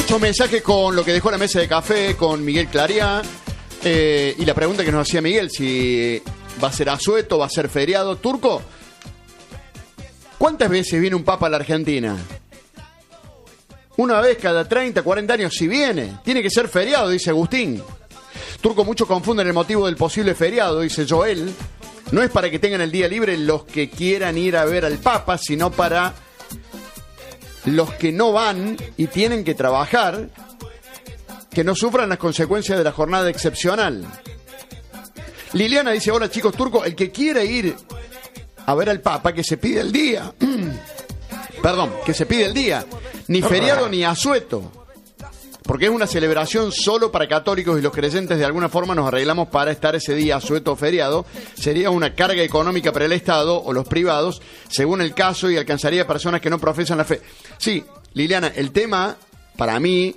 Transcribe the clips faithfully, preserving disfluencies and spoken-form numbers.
estos mensajes con lo que dejó la mesa de café con Miguel Clariá. Eh, y la pregunta que nos hacía Miguel, si va a ser asueto, va a ser feriado. Turco, ¿cuántas veces viene un papa a la Argentina? Una vez cada treinta, cuarenta años, si viene. Tiene que ser feriado, dice Agustín. Turco, muchos confunden el motivo del posible feriado, dice Joel. No es para que tengan el día libre los que quieran ir a ver al papa, sino para los que no van y tienen que trabajar, que no sufran las consecuencias de la jornada excepcional. Liliana dice, hola chicos, Turco, el que quiera ir a ver al Papa, que se pide el día. Perdón, que se pide el día. Ni feriado ni asueto. Porque es una celebración solo para católicos y los creyentes de alguna forma nos arreglamos para estar ese día asueto o feriado. Sería una carga económica para el Estado o los privados, según el caso, y alcanzaría a personas que no profesan la fe. Sí, Liliana, el tema, para mí,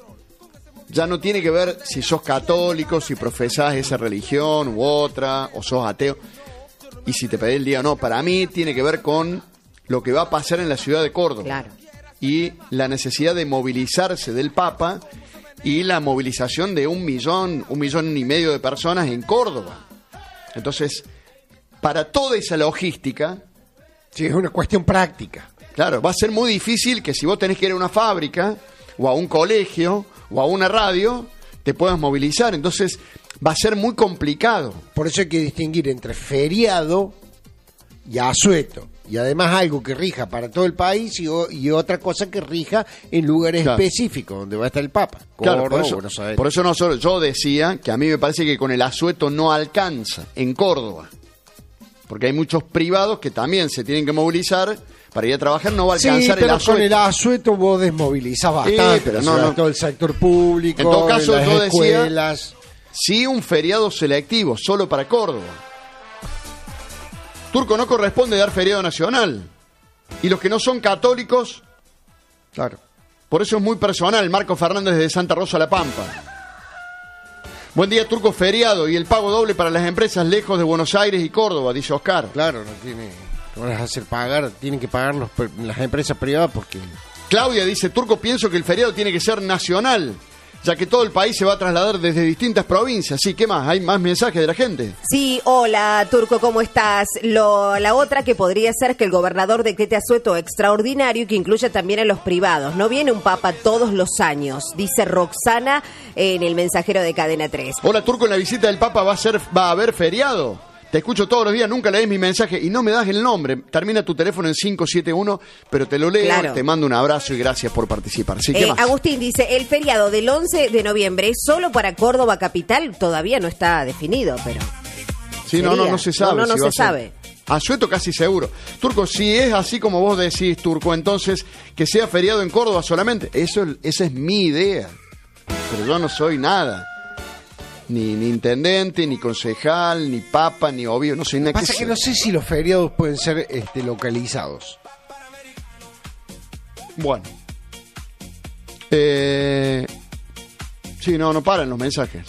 ya no tiene que ver si sos católico, si profesás esa religión u otra, o sos ateo, y si te pedís el día o no. Para mí tiene que ver con lo que va a pasar en la ciudad de Córdoba. Claro. Y la necesidad de movilizarse del Papa y la movilización de un millón, un millón y medio de personas en Córdoba. Entonces, para toda esa logística... Sí, es una cuestión práctica. Claro, va a ser muy difícil que si vos tenés que ir a una fábrica o a un colegio o a una radio, te puedas movilizar. Entonces, va a ser muy complicado. Por eso hay que distinguir entre feriado y asueto. Y además algo que rija para todo el país y, o, y otra cosa que rija en lugares claro. específicos donde va a estar el Papa. Claro, Córdoba, por eso, Buenos Aires. Por eso no solo yo decía que a mí me parece que con el asueto no alcanza en Córdoba. Porque hay muchos privados que también se tienen que movilizar para ir a trabajar, no va a alcanzar sí, pero el asueto. Con el asueto vos desmovilizás bastante, sí, pero no, no. todo el sector público, en todo caso, las yo escuelas. Decía, sí, un feriado selectivo, solo para Córdoba. Turco, no corresponde dar feriado nacional. Y los que no son católicos, claro. Por eso es muy personal. Marco Fernández de Santa Rosa La Pampa. Buen día, Turco, feriado y el pago doble para las empresas lejos de Buenos Aires y Córdoba, dice Oscar. Claro, no tiene, no vas a hacer pagar, tienen que pagar los, las empresas privadas porque... Claudia dice, Turco, pienso que el feriado tiene que ser nacional, ya que todo el país se va a trasladar desde distintas provincias. Sí, ¿qué más? ¿Hay más mensajes de la gente? Sí, hola, Turco, ¿cómo estás? Lo, la otra que podría ser que el gobernador decrete asueto extraordinario y que incluya también a los privados. No viene un papa todos los años, dice Roxana en el mensajero de Cadena tres. Hola, Turco, en la visita del papa va a, ser, va a haber feriado. Te escucho todos los días, nunca lees mi mensaje y no me das el nombre. Termina tu teléfono en cinco siete uno, pero te lo leo, claro. Te mando un abrazo y gracias por participar. Sí, ¿qué eh, más? Agustín dice, el feriado del once de noviembre solo para Córdoba capital todavía no está definido, pero... Sí, sería. no, no, no se sabe. No, no, si no se sabe. Asueto casi seguro. Turco, si es así como vos decís, Turco, entonces que sea feriado en Córdoba solamente. Eso, esa es mi idea. Pero yo no soy nada. Ni, ni intendente, ni concejal, ni papa, ni obvio, no sé nada. Pasa que, que no sé si los feriados pueden ser este, localizados. Bueno. Eh, sí, no, no paran los mensajes.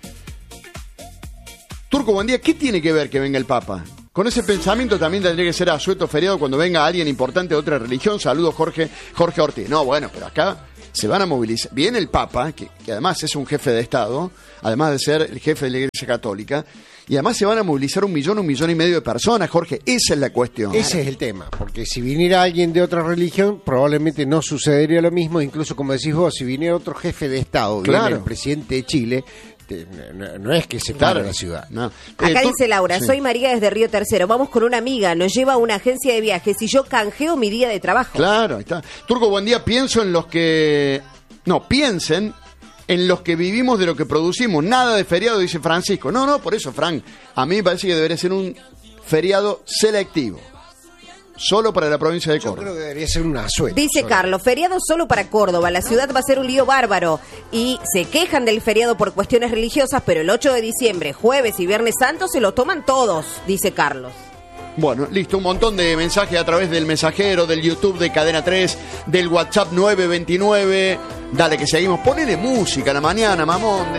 Turco, buen día. ¿Qué tiene que ver que venga el Papa? Con ese pensamiento también tendría que ser asueto feriado cuando venga alguien importante de otra religión. Saludos, Jorge, Jorge Ortiz. No, bueno, pero acá se van a movilizar. Viene el Papa, que, que además es un jefe de Estado, además de ser el jefe de la Iglesia Católica, y además se van a movilizar un millón, un millón y medio de personas, Jorge. Esa es la cuestión. Ese es el tema, porque si viniera alguien de otra religión, probablemente no sucedería lo mismo. Incluso, como decís vos, si viniera otro jefe de Estado, claro. Viene el presidente de Chile, no, no es que se para claro. la ciudad. No. Acá eh, tú, dice Laura, sí. soy María desde Río Tercero, vamos con una amiga, nos lleva a una agencia de viajes y yo canjeo mi día de trabajo. Claro, ahí está. Turco, buen día, pienso en los que... No, piensen en los que vivimos de lo que producimos. Nada de feriado, dice Francisco. No, no, por eso, Frank, a mí me parece que debería ser un feriado selectivo. Solo para la provincia de Córdoba. Yo creo que debería ser una asueto. Dice solo. Carlos, feriado solo para Córdoba. La ciudad va a ser un lío bárbaro. Y se quejan del feriado por cuestiones religiosas, pero el ocho de diciembre, jueves y viernes santo se lo toman todos, dice Carlos. Bueno, listo, un montón de mensajes a través del mensajero, del YouTube de Cadena tres, del WhatsApp nueve veintinueve. Dale, que seguimos. Ponele música a la mañana, mamón.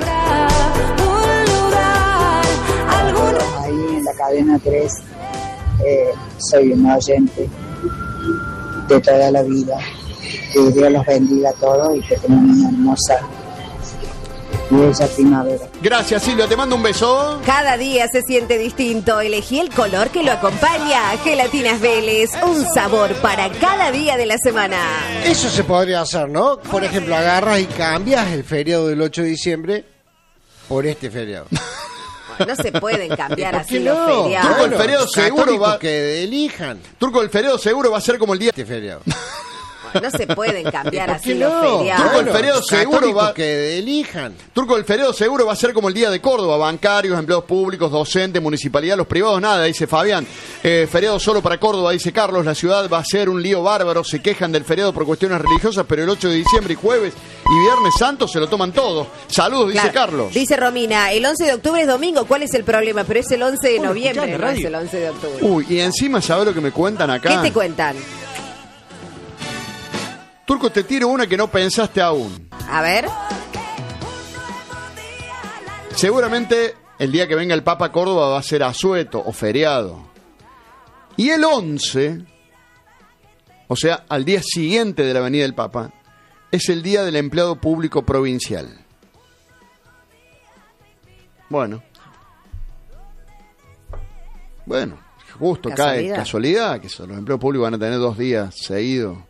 Ahí en la Cadena tres eh, soy un oyente de toda la vida. Que Dios los bendiga a todos y que tengan una hermosa y bella primavera. Gracias, Silvia, te mando un beso. Cada día se siente distinto. Elegí el color que lo acompaña. Gelatinas Vélez, un sabor para cada día de la semana. Eso se podría hacer, ¿no? Por ejemplo, agarras y cambias el feriado del ocho de diciembre por este feriado. No se pueden cambiar así no? los feriados. Turco, el feriado seguro va... que elijan. Turco, el feriado seguro va a ser como el día... Este feriado. No se pueden cambiar así no? los feriados. Turco, el feriado seguro va... que elijan. Turco, el feriado seguro va a ser como el día de Córdoba. Bancarios, empleados públicos, docentes, municipalidad, los privados, nada, dice Fabián. Eh, feriado solo para Córdoba, dice Carlos. La ciudad va a ser un lío bárbaro. Se quejan del feriado por cuestiones religiosas, pero el ocho de diciembre y jueves y Viernes Santo se lo toman todo. Saludos, dice Claro. Carlos. Dice Romina, el once de octubre es domingo. ¿Cuál es el problema? Pero es el once de Bueno, noviembre, escuchá, no es radio. el once de octubre. Uy, y encima, ¿sabes lo que me cuentan acá? ¿Qué te cuentan? Turco, te tiro una que no pensaste aún. A ver. Seguramente el día que venga el Papa a Córdoba va a ser asueto o feriado. Y el once, o sea, al día siguiente de la venida del Papa, es el día del empleado público provincial. Bueno. Bueno, justo Casualidad. cae casualidad que los empleados públicos van a tener dos días seguidos.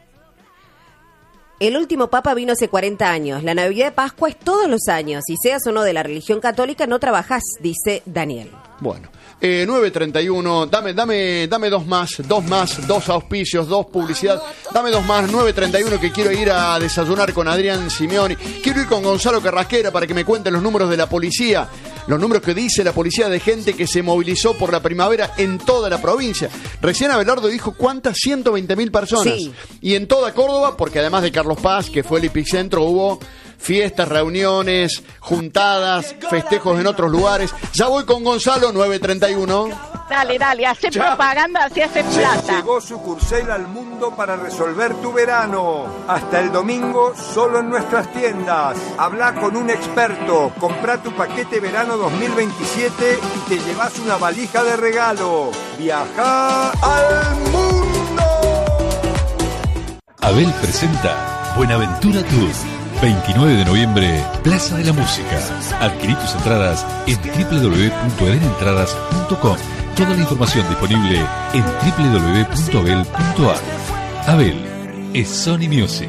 El último papa vino hace cuarenta años. La Navidad de Pascua es todos los años. Si seas o no de la religión católica, no trabajás, dice Daniel. Bueno, eh, nueve treinta y uno, dame, dame, dame dos más, dos más, dos auspicios, dos publicidad, dame dos más, nueve treinta y uno que quiero ir a desayunar con Adrián Simeoni, quiero ir con Gonzalo Carrasquera para que me cuenten los números de la policía, los números que dice la policía de gente que se movilizó por la primavera en toda la provincia. Recién Abelardo dijo cuántas, ciento veinte mil personas. Sí. Y en toda Córdoba, porque además de Carlos Paz, que fue el epicentro, hubo fiestas, reuniones, juntadas, festejos en otros lugares. Ya voy con Gonzalo, nueve treinta y uno. Dale, dale, hace propaganda, así hace plata. Llegó Sucursel al mundo para resolver tu verano. Hasta el domingo, solo en nuestras tiendas. Habla con un experto, compra tu paquete verano dos mil veintisiete y te llevas una valija de regalo. Viaja al mundo. Abel presenta Buenaventura Tour. veintinueve de noviembre, Plaza de la Música. Adquirí tus entradas en doble u doble u doble u punto eden entradas punto com. Toda la información disponible en doble u doble u doble u punto abel punto a r. Abel es Sony Music.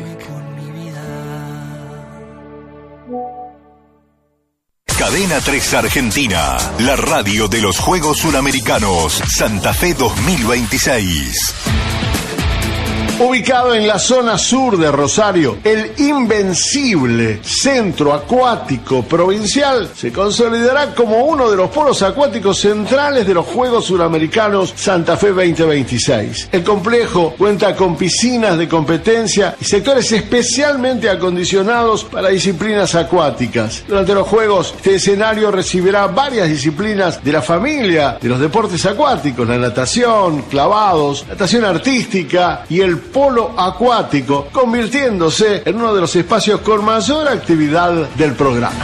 Cadena tres Argentina, la radio de los Juegos Suramericanos Santa Fe dos mil veintiséis. Ubicado en la zona sur de Rosario, el invencible Centro Acuático Provincial se consolidará como uno de los polos acuáticos centrales de los Juegos Suramericanos Santa Fe veinte veintiséis. El complejo cuenta con piscinas de competencia y sectores especialmente acondicionados para disciplinas acuáticas. Durante los Juegos, este escenario recibirá varias disciplinas de la familia de los deportes acuáticos: la natación, clavados, natación artística y el polo acuático, convirtiéndose en uno de los espacios con mayor actividad del programa.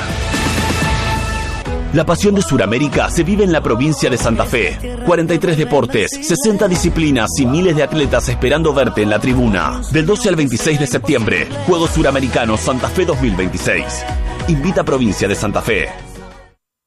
La pasión de Suramérica se vive en la provincia de Santa Fe. cuarenta y tres deportes, sesenta disciplinas y miles de atletas esperando verte en la tribuna. Del doce al veintiséis de septiembre, Juegos Suramericanos Santa Fe dos mil veintiséis. Invita a Provincia de Santa Fe.